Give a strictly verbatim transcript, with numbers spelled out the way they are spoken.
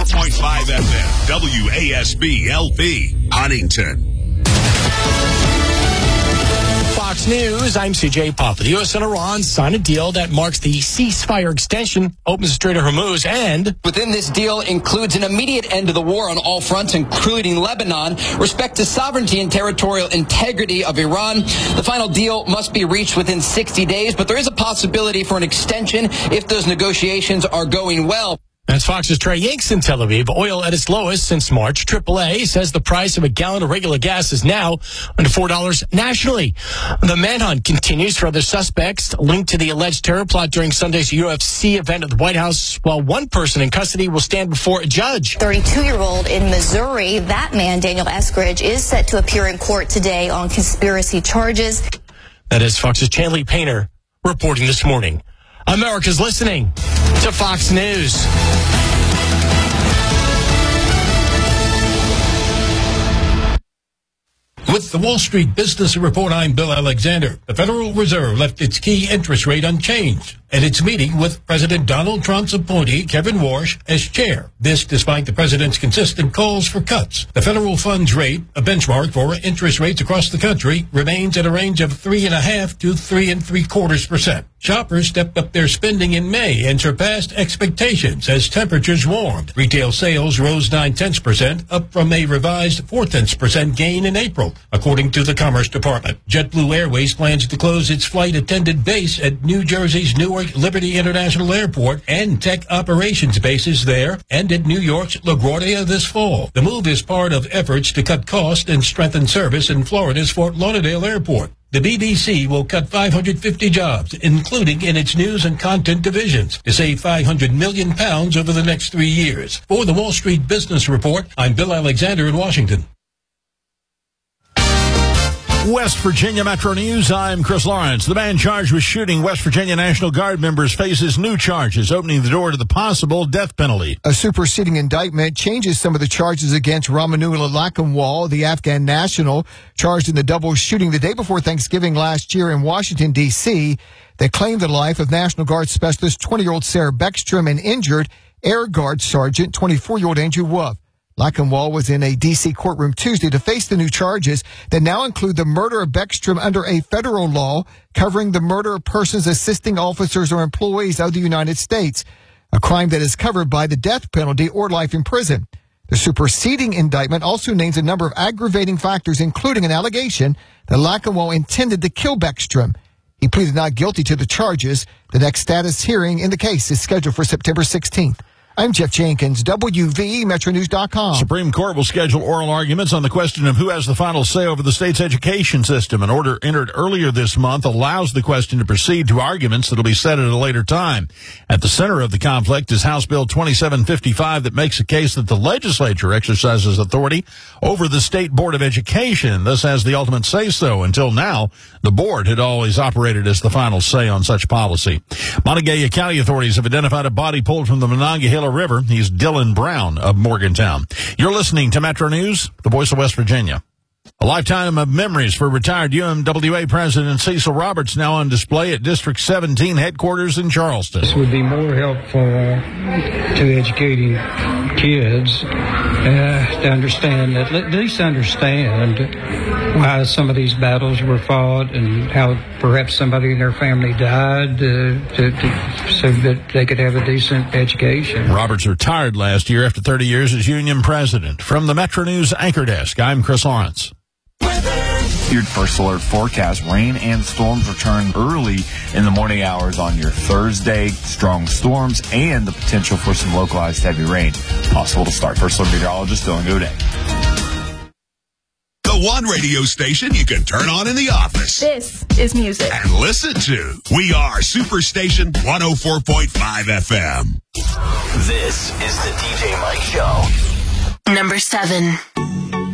point five F M, W A S B L P, Huntington. Fox News, I'm C J Papa. The U S and Iran sign a deal that marks the ceasefire extension, opens the Strait of Hormuz, and within this deal includes an immediate end to the war on all fronts, including Lebanon, respect to sovereignty and territorial integrity of Iran. The final deal must be reached within sixty days, but there is a possibility for an extension if those negotiations are going well. That's Fox's Trey Yanks in Tel Aviv. Oil at its lowest since March. triple A says the price of a gallon of regular gas is now under four dollars nationally. The manhunt continues for other suspects linked to the alleged terror plot during Sunday's U F C event at the White House, while one person in custody will stand before a judge. thirty-two-year-old in Missouri, that man, Daniel Eskridge, is set to appear in court today on conspiracy charges. That is Fox's Chanley Painter reporting this morning. America's listening to Fox News. With the Wall Street Business Report, I'm Bill Alexander. The Federal Reserve left its key interest rate unchanged at its meeting with President Donald Trump's appointee, Kevin Warsh, as chair. This despite the president's consistent calls for cuts. The federal funds rate, a benchmark for interest rates across the country, remains at a range of three and a half to three and three quarters percent. Shoppers stepped up their spending in May and surpassed expectations as temperatures warmed. Retail sales rose nine tenths percent, up from a revised four tenths percent gain in April, according to the Commerce Department. JetBlue Airways plans to close its flight attendant base at New Jersey's Newark Liberty International Airport and tech operations bases there and at New York's LaGuardia this fall. The move is part of efforts to cut costs and strengthen service in Florida's Fort Lauderdale Airport. The B B C will cut five hundred fifty jobs, including in its news and content divisions, to save five hundred million pounds over the next three years. For the Wall Street Business Report, I'm Bill Alexander in Washington. West Virginia Metro News, I'm Chris Lawrence. The man charged with shooting West Virginia National Guard members faces new charges, opening the door to the possible death penalty. A superseding indictment changes some of the charges against Ramanullah Lakhanwal, the Afghan national, charged in the double shooting the day before Thanksgiving last year in Washington, D C that claimed the life of National Guard specialist twenty-year-old Sarah Beckstrom and injured Air Guard Sergeant twenty-four-year-old Andrew Wolf. Lakhanwal was in a D C courtroom Tuesday to face the new charges that now include the murder of Beckstrom under a federal law covering the murder of persons assisting officers or employees of the United States, a crime that is covered by the death penalty or life in prison. The superseding indictment also names a number of aggravating factors, including an allegation that Lakhanwal intended to kill Beckstrom. He pleaded not guilty to the charges. The next status hearing in the case is scheduled for September sixteenth. I'm Jeff Jenkins, W V E Metro News dot com. Supreme Court will schedule oral arguments on the question of who has the final say over the state's education system. An order entered earlier this month allows the question to proceed to arguments that will be set at a later time. At the center of the conflict is House Bill twenty-seven fifty-five that makes a case that the legislature exercises authority over the State Board of Education. This has the ultimate say-so. Until now, the board had always operated as the final say on such policy. Montague County authorities have identified a body pulled from the Monongahela River. He's Dylan Brown of Morgantown. You're listening to Metro News, the voice of West Virginia. A lifetime of memories for retired U M W A President Cecil Roberts now on display at District seventeen headquarters in Charleston. This would be more helpful to educating kids uh, to understand, at least understand why some of these battles were fought and how perhaps somebody in their family died uh, to, to, so that they could have a decent education. Roberts retired last year after thirty years as union president. From the Metro News Anchor Desk, I'm Chris Lawrence. Your first alert forecast. Rain and storms return early in the morning hours on your Thursday. Strong storms and the potential for some localized heavy rain possible to start. First alert meteorologist Dylan Goday. The one radio station you can turn on in the office. This is music. And listen to. We are Superstation one oh four point five F M. This is the D J Mike Show. Number seven.